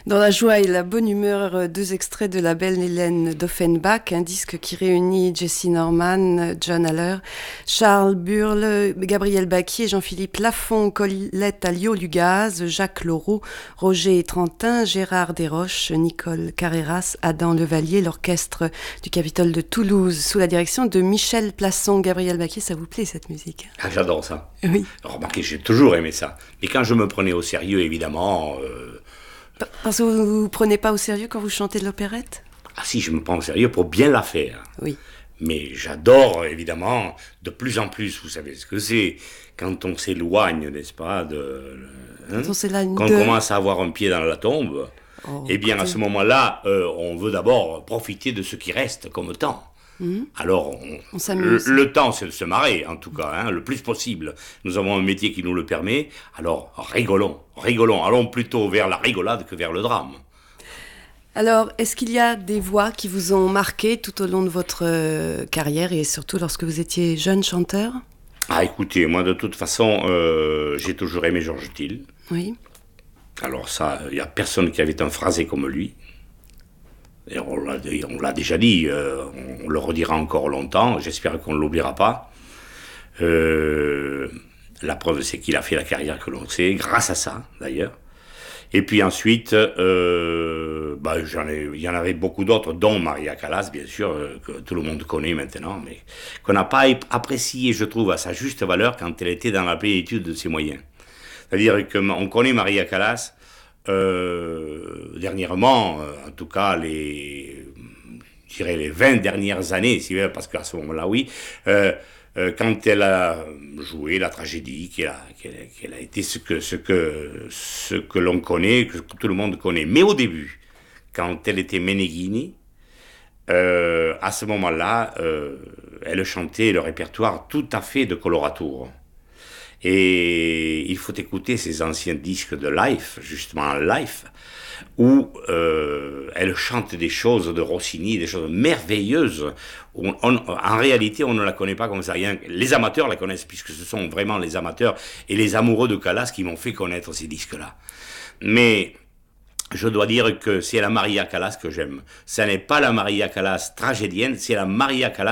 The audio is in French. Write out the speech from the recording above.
Dans la joie et la bonne humeur, deux extraits de la belle Hélène d'Offenbach, un disque qui réunit Jessye Norman, John Haller, Charles Burle, Gabriel Bacchi et Jean-Philippe Lafont, Colette Alliot-Lugaz, Jacques Laureau, Roger Trentin, Gérard Desroches, Nicole Carreras, Adam Levalier, l'orchestre du Capitole de Toulouse, sous la direction de Michel Plasson. Gabriel Bacchi, ça vous plaît cette musique? Ah, j'adore ça. Oui. Remarquez, j'ai toujours aimé ça. Mais quand je me prenais au sérieux, évidemment... Parce que vous ne vous prenez pas au sérieux quand vous chantez de l'opérette? Ah si, je me prends au sérieux pour bien la faire. Oui. Mais j'adore, évidemment, de plus en plus, vous savez ce que c'est, quand on s'éloigne, n'est-ce pas, Quand on s'éloigne quand on commence à avoir un pied dans la tombe, eh bien, écoutez. à ce moment-là, on veut d'abord profiter de ce qui reste comme temps. Alors, On s'amuse. le temps, c'est de se marrer, en tout cas, le plus possible. Nous avons un métier qui nous le permet, alors rigolons. Allons plutôt vers la rigolade que vers le drame. Alors, est-ce qu'il y a des voix qui vous ont marqué tout au long de votre carrière et surtout lorsque vous étiez jeune chanteur? Ah, écoutez, moi, de toute façon, j'ai toujours aimé Georges Thiel. Oui. Alors ça, il n'y a personne qui avait un phrasé comme lui. Et on l'a déjà dit, on le redira encore longtemps, j'espère qu'on ne l'oubliera pas. La preuve, c'est qu'il a fait la carrière que l'on sait, grâce à ça, d'ailleurs. Et puis ensuite, il y en avait beaucoup d'autres, dont Maria Callas, bien sûr, que tout le monde connaît maintenant, mais qu'on n'a pas apprécié, je trouve, à sa juste valeur quand elle était dans la plénitude de ses moyens. C'est-à-dire qu'on connaît Maria Callas, dernièrement, en tout cas je dirais les 20 dernières années, si vous voulez, parce qu'à ce moment-là, oui, quand elle a joué la tragédie, qu'elle a été ce que l'on connaît, que tout le monde connaît. Mais au début, quand elle était Meneghini, à ce moment-là, elle chantait le répertoire tout à fait de coloratour. Et il faut écouter ces anciens disques de Life, justement Life, où elle chante des choses de Rossini, des choses merveilleuses. En réalité, on ne la connaît pas comme ça. Les amateurs la connaissent, puisque ce sont vraiment les amateurs et les amoureux de Callas qui m'ont fait connaître ces disques-là. Mais je dois dire que c'est la Maria Callas que j'aime. Ce n'est pas la Maria Callas tragédienne, c'est la Maria Callas